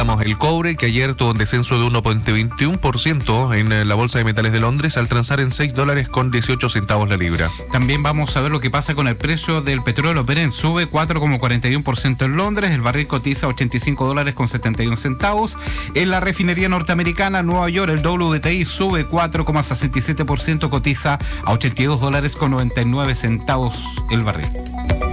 revisamos el cobre, que ayer tuvo un descenso de 1,21% en la Bolsa de Metales de Londres, al transar en $6.18 la libra. También vamos a ver lo que pasa con el precio del petróleo. Brent sube 4,41% en Londres, el barril cotiza $85.71. En la refinería norteamericana, Nueva York, el WTI sube 4,67%, cotiza a $82.99 el barril.